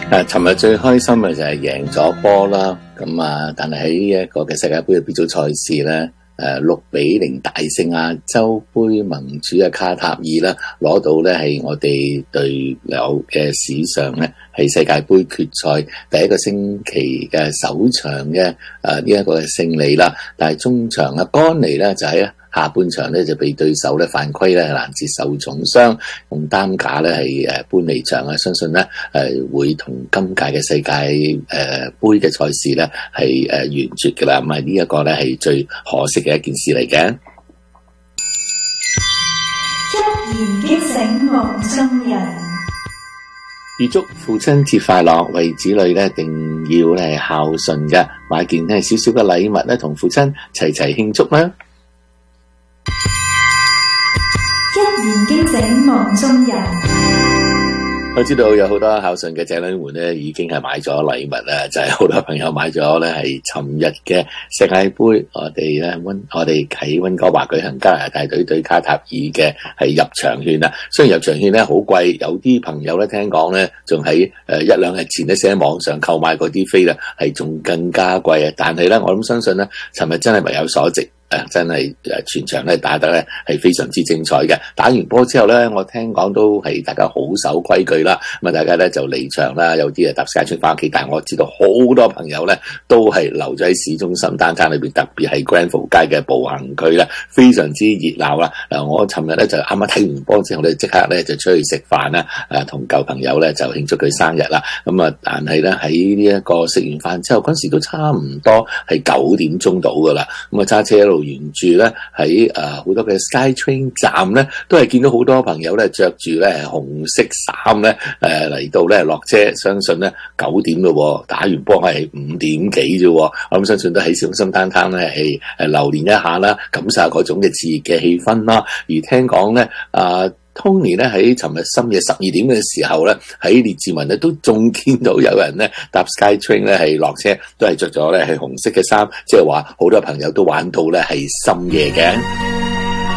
尋日最開心嘅就係贏咗波啦，咁但係喺一個嘅世界盃嘅 B 組賽事咧，6-0大勝亞洲盃盟主嘅卡塔爾啦，攞到咧係我哋隊友嘅史上咧係世界盃決賽第一個星期嘅首場嘅呢一個嘅勝利啦。但係中場嘅干尼咧就喺下半場咧就被對手咧犯規咧攔截受重傷，用擔架咧係搬離場啊！相信咧會同今屆嘅世界盃嘅賽事咧係完絕㗎啦。咁呢一個咧係最可惜嘅一件事嚟嘅。 一言驚醒夢中人， 預祝父親節快樂，為子女咧一定要咧孝順嘅，買件咧少少嘅禮物咧同父親齊齊慶祝啦！ 一言驚醒夢中人。 我知道有好多孝順嘅仔女們咧，已經係買咗禮物啦，就係好多朋友買咗咧係尋日嘅世界盃，我哋喺溫哥華舉行加拿大隊對卡塔爾嘅係入場券啦。雖然入場券咧好貴，有啲朋友咧聽講咧仲喺一兩日前咧先喺網上購買嗰啲飛啦，係仲更加貴啊！但係咧，我諗相信咧，尋日真係物有所值。真係全場咧打得咧係非常之精彩嘅。打完波之後咧，我聽講都係大家好守規矩啦。咁大家咧就離場啦，有啲搭 SkyTrain 翻屋企。但係我知道好多朋友咧都係留咗喺市中心單攤裏邊，特別係 Granville 街嘅步行區咧，非常之熱鬧啦。我尋日咧就啱啱睇完波之後咧，即刻咧就出去食飯啦，同舊朋友咧就慶祝佢生日啦。但係咧喺呢一個食完飯之後，嗰陣時都差唔多係9點鐘到噶啦。揸車一路沿住咧喺好多嘅 SkyTrain 站咧，都係見到好多朋友咧着住咧紅色衫咧嚟到咧落車。相信咧9點咯，打完波係5點幾啫。我諗相信都喺市中心單攤咧係留連一下啦，感受下嗰種嘅熾熱嘅氣氛啦。而聽講咧Tony 咧喺尋日深夜12點嘅時候咧，喺列治文咧都仲見到有人咧搭 SkyTrain 咧係落車，都係着咗咧係紅色嘅衫，即係話好多朋友都玩到咧係深夜嘅。